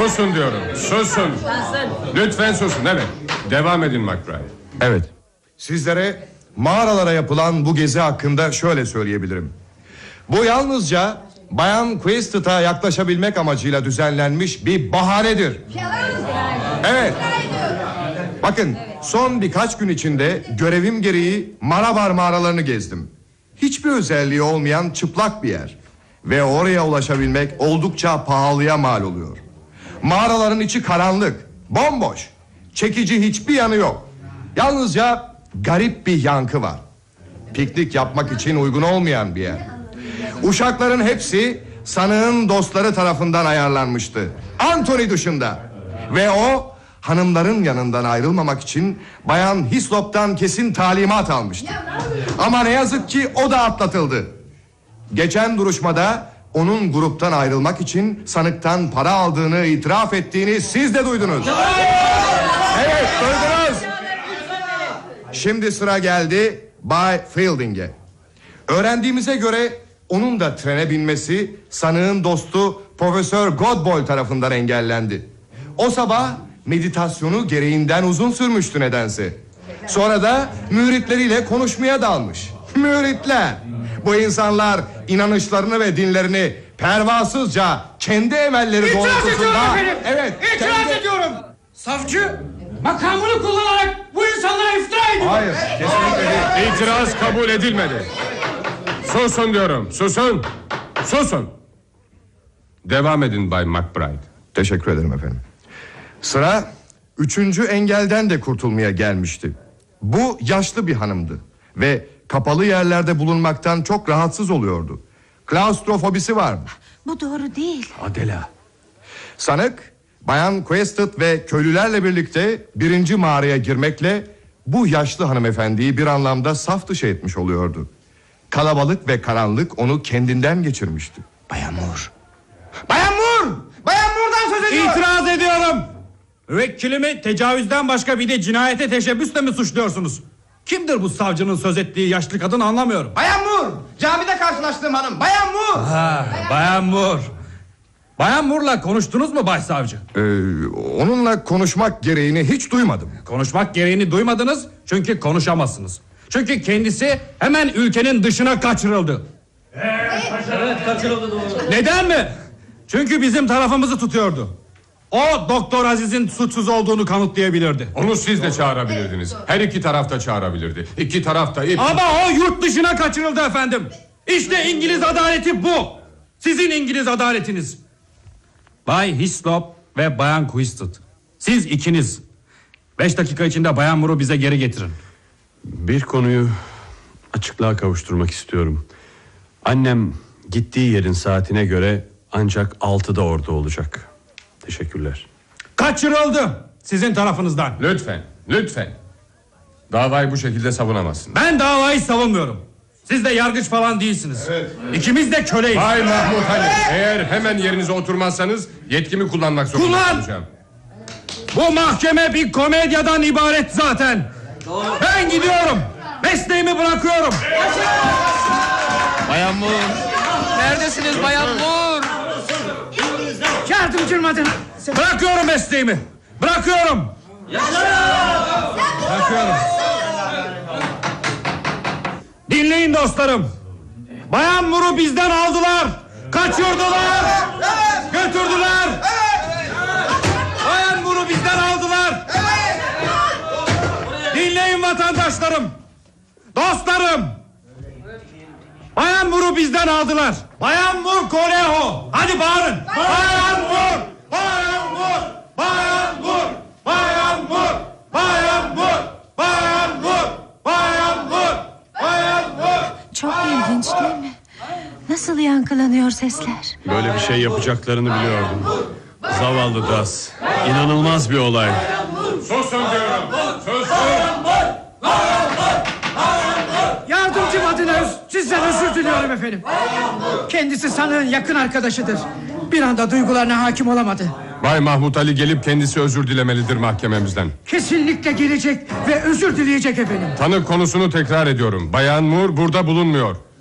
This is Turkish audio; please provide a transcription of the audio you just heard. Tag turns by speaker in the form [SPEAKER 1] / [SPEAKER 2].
[SPEAKER 1] Susun diyorum, susun. Lütfen susun, evet. Devam edin McBride.
[SPEAKER 2] Evet. Sizlere mağaralara yapılan bu gezi hakkında şöyle söyleyebilirim. Bu yalnızca Bayan Quisted'a yaklaşabilmek amacıyla düzenlenmiş bir bahanedir. Evet. Bakın, son birkaç gün içinde görevim gereği Marabar mağaralarını gezdim. Hiçbir özelliği olmayan çıplak bir yer. Ve oraya ulaşabilmek oldukça pahalıya mal oluyor. Mağaraların içi karanlık, bomboş. Çekici hiçbir yanı yok. Yalnızca garip bir yankı var. Piknik yapmak için uygun olmayan bir yer. Uşakların hepsi sanığın dostları tarafından ayarlanmıştı. Anthony dışında. Ve o hanımların yanından ayrılmamak için Bayan Hislop'tan kesin talimat almıştı. Ama ne yazık ki o da atlatıldı. Geçen duruşmada onun gruptan ayrılmak için sanıktan para aldığını itiraf ettiğini siz de duydunuz. Evet, duydunuz. Şimdi sıra geldi Bay Fielding'e. Öğrendiğimize göre onun da trene binmesi sanığın dostu Profesör Godboy tarafından engellendi. O sabah meditasyonu gereğinden uzun sürmüştü nedense. Sonra da müritleriyle konuşmaya dalmış. Müritler. Bu insanlar inanışlarını ve dinlerini pervasızca kendi emelleri doğrultusunda... Evet,
[SPEAKER 3] İtiraz ediyorum. Savcı makamını kullanarak bu insanlara iftira ediyor.
[SPEAKER 2] Hayır, kesinlikle değil.
[SPEAKER 1] İtiraz kabul edilmedi. Susun diyorum, susun. Susun. Devam edin Bay McBride.
[SPEAKER 2] Teşekkür ederim efendim. Sıra 3. engelden de kurtulmaya gelmişti. Bu yaşlı bir hanımdı ve kapalı yerlerde bulunmaktan çok rahatsız oluyordu. Klaustrofobisi vardı.
[SPEAKER 4] Bu doğru değil.
[SPEAKER 2] Adela. Sanık Bayan Quested ve köylülerle birlikte 1. mağaraya girmekle bu yaşlı hanımefendiyi bir anlamda saf dışı etmiş oluyordu. Kalabalık ve karanlık onu kendinden geçirmişti.
[SPEAKER 3] Bayan Moore. Bayan Moore! Bayan Moore'dan söz ediyorum. İtiraz ediyorum. Müvekkilimi tecavüzden başka bir de cinayete teşebbüsle mi suçluyorsunuz? Kimdir bu savcının söz ettiği yaşlı kadın anlamıyorum.
[SPEAKER 5] Bayan Moore! Camide karşılaştığım hanım. Bayan Moore!
[SPEAKER 3] Bayan Moore. Bayan Moore'la konuştunuz mu başsavcı?
[SPEAKER 2] Onunla konuşmak gereğini hiç duymadım.
[SPEAKER 3] Konuşmak gereğini duymadınız çünkü konuşamazsınız. Çünkü kendisi hemen ülkenin dışına kaçırıldı. Evet, kaçırıldı doğru. Neden mi? Çünkü bizim tarafımızı tutuyordu. O Doktor Aziz'in suçsuz olduğunu kanıtlayabilirdi.
[SPEAKER 1] Onu siz de çağırabilirdiniz. Her iki tarafta çağırabilirdi. İki tarafta...
[SPEAKER 3] Ama o yurt dışına kaçırıldı efendim. İşte İngiliz adaleti bu. Sizin İngiliz adaletiniz. Bay Hislop ve Bayan Quisted. Siz ikiniz 5 dakika içinde Bayan Moore'u bize geri getirin.
[SPEAKER 6] Bir konuyu açıklığa kavuşturmak istiyorum. Annem gittiği yerin saatine göre ancak 6'da orada olacak. Teşekkürler.
[SPEAKER 3] Kaçırıldı sizin tarafınızdan.
[SPEAKER 1] Lütfen. Davayı bu şekilde savunamazsın.
[SPEAKER 3] Ben davayı savunmuyorum. Siz de yargıç falan değilsiniz. Evet. İkimiz de köleyiz.
[SPEAKER 1] Bay Mahmut Ali, eğer hemen yerinize oturmazsanız yetkimi kullanmak zorunda olacağım.
[SPEAKER 3] Bu mahkeme bir komedyadan ibaret zaten. Doğru. Ben gidiyorum. Mesleğimi bırakıyorum.
[SPEAKER 5] Bayan Moore. Neredesiniz Bayan Moore?
[SPEAKER 3] Yardımcım adına. Bırakıyorum mesleğimi. Bırakıyorum. Dinleyin dostlarım. Bayan Moore'u bizden aldılar. Kaçırdılar. Götürdüler. Bayan Moore'u bizden aldılar. Dinleyin vatandaşlarım. Dostlarım. Bayan Moore'u bizden aldılar. Bayan Moore Koleho. Hadi bağırın. Bayan Moore. Bayan Moore. Bayan Moore. Bayan Moore. Bayan Moore. Bayan Moore. Bayan Moore. Bayan Moore.
[SPEAKER 4] Çok ilginç değil mi? Nasıl yankılanıyor sesler?
[SPEAKER 6] Böyle bir şey yapacaklarını biliyordum. Zavallı Daz. İnanılmaz bir olay.
[SPEAKER 1] Susun diyorum. Susun.
[SPEAKER 7] Yardımcım adına sizden özür diliyorum efendim. Kendisi sanığın yakın arkadaşıdır. Bir anda duygularına hakim olamadı.
[SPEAKER 1] Bay Mahmut Ali gelip kendisi özür dilemelidir mahkememizden.
[SPEAKER 7] Kesinlikle gelecek ve özür dileyecek efendim.
[SPEAKER 1] Tanık konusunu tekrar ediyorum. Bayan Moore burada bulunmuyor.